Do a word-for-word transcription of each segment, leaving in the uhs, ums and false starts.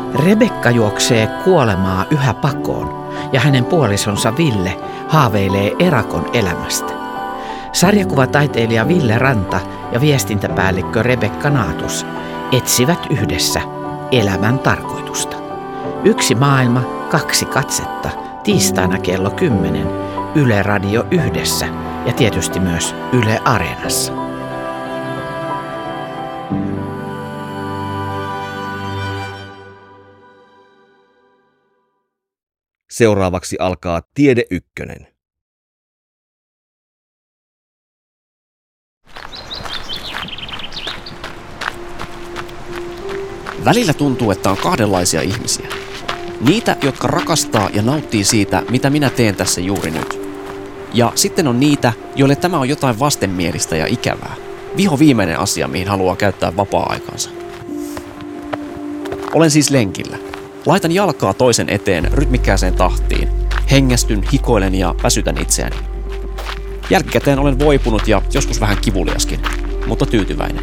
Rebekka juoksee kuolemaa yhä pakoon ja hänen puolisonsa Ville haaveilee erakon elämästä. Sarjakuvataiteilija Ville Ranta ja viestintäpäällikkö Rebekka Naatus etsivät yhdessä elämän tarkoitusta. Yksi maailma, kaksi katsetta, tiistaina kello kymmenen, Yle Radio Yhdessä ja tietysti myös Yle Areenassa. Seuraavaksi alkaa Tiede Ykkönen. Välillä tuntuu, että on kahdenlaisia ihmisiä. Niitä, jotka rakastaa ja nauttii siitä, mitä minä teen tässä juuri nyt. Ja sitten on niitä, joille tämä on jotain vastenmielistä ja ikävää. Viho viimeinen asia, mihin haluaa käyttää vapaa-aikansa. Olen siis lenkillä. Laitan jalkaa toisen eteen rytmikkääseen tahtiin. Hengästyn, hikoilen ja väsytän itseäni. Jälkikäteen olen voipunut ja joskus vähän kivuliaskin, mutta tyytyväinen.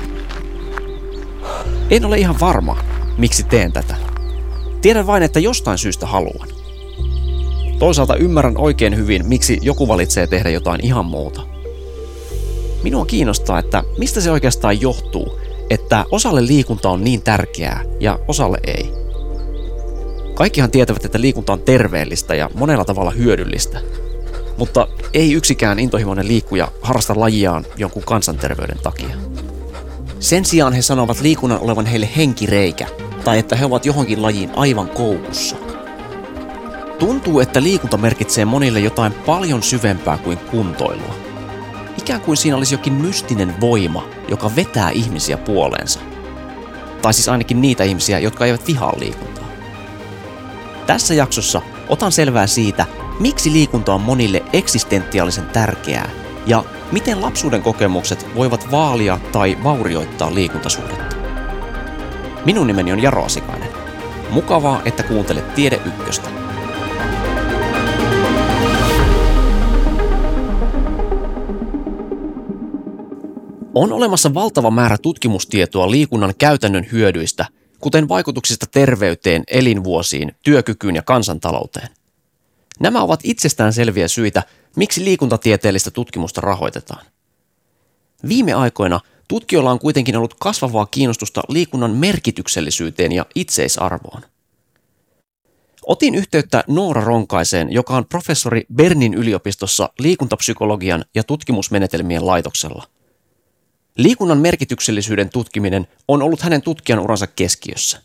En ole ihan varma, miksi teen tätä. Tiedän vain, että jostain syystä haluan. Toisaalta ymmärrän oikein hyvin, miksi joku valitsee tehdä jotain ihan muuta. Minua kiinnostaa, että mistä se oikeastaan johtuu, että osalle liikunta on niin tärkeää ja osalle ei. Kaikkihan tietävät, että liikunta on terveellistä ja monella tavalla hyödyllistä. Mutta ei yksikään intohimoinen liikkuja harrasta lajiaan jonkun kansanterveyden takia. Sen sijaan he sanovat liikunnan olevan heille henkireikä, tai että he ovat johonkin lajiin aivan koukussa. Tuntuu, että liikunta merkitsee monille jotain paljon syvempää kuin kuntoilua. Ikään kuin siinä olisi jokin mystinen voima, joka vetää ihmisiä puoleensa. Tai siis ainakin niitä ihmisiä, jotka eivät vihaa liikuntaa. Tässä jaksossa otan selvää siitä, miksi liikunta on monille eksistentiaalisen tärkeää ja miten lapsuuden kokemukset voivat vaalia tai vaurioittaa liikuntasuhdetta. Minun nimeni on Jaro Asikainen. Mukavaa, että kuuntelet Tiede Ykköstä. On olemassa valtava määrä tutkimustietoa liikunnan käytännön hyödyistä, kuten vaikutuksista terveyteen, elinvuosiin, työkykyyn ja kansantalouteen. Nämä ovat itsestään selviä syitä, miksi liikuntatieteellistä tutkimusta rahoitetaan. Viime aikoina tutkijoilla on kuitenkin ollut kasvavaa kiinnostusta liikunnan merkityksellisyyteen ja itseisarvoon. Otin yhteyttä Noora Ronkaiseen, joka on professori Bernin yliopistossa liikuntapsykologian ja tutkimusmenetelmien laitoksella. Liikunnan merkityksellisyyden tutkiminen on ollut hänen tutkijan uransa keskiössä.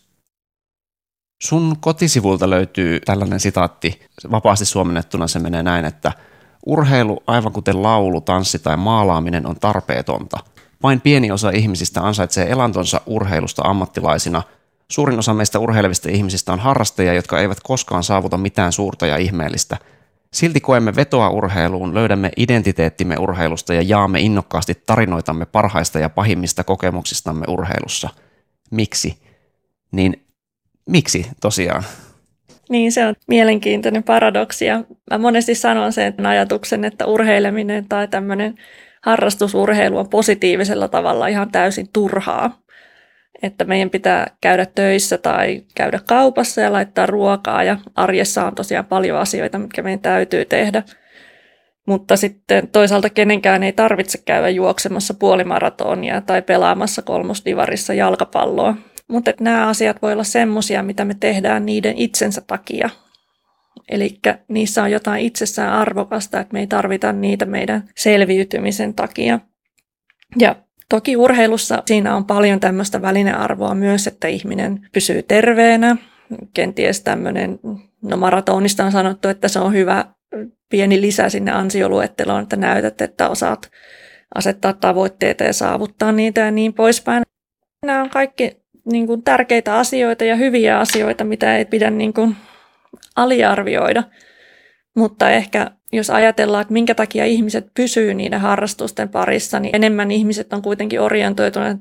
Sun kotisivulta löytyy tällainen sitaatti, vapaasti suomennettuna se menee näin, että urheilu, aivan kuten laulu, tanssi tai maalaaminen on tarpeetonta. Vain pieni osa ihmisistä ansaitsee elantonsa urheilusta ammattilaisina. Suurin osa meistä urheilevista ihmisistä on harrastajia, jotka eivät koskaan saavuta mitään suurta ja ihmeellistä. Silti koemme vetoa urheiluun, löydämme identiteettimme urheilusta ja jaamme innokkaasti tarinoitamme parhaista ja pahimmista kokemuksistamme urheilussa. Miksi? Niin miksi tosiaan? Niin, se on mielenkiintoinen paradoksi ja mä monesti sanon sen ajatuksen, että urheileminen tai tämmöinen harrastusurheilu on positiivisella tavalla ihan täysin turhaa. Että meidän pitää käydä töissä tai käydä kaupassa ja laittaa ruokaa ja arjessa on tosiaan paljon asioita, mitkä meidän täytyy tehdä. Mutta sitten toisaalta kenenkään ei tarvitse käydä juoksemassa puolimaratonia tai pelaamassa kolmosdivarissa jalkapalloa. Mutta nämä asiat voi olla semmoisia, mitä me tehdään niiden itsensä takia. Eli niissä on jotain itsessään arvokasta, että me ei tarvita niitä meidän selviytymisen takia. Ja toki urheilussa siinä on paljon tämmöistä välinearvoa myös, että ihminen pysyy terveenä. Kenties tämmöinen, no maratonista on sanottu, että se on hyvä pieni lisä sinne ansioluetteloon, että näytät, että osaat asettaa tavoitteita ja saavuttaa niitä ja niin poispäin. Nämä on kaikki niin kuin tärkeitä asioita ja hyviä asioita, mitä ei pidä niin kuin aliarvioida. Mutta ehkä jos ajatellaan, että minkä takia ihmiset pysyy niiden harrastusten parissa, niin enemmän ihmiset on kuitenkin orientoituneet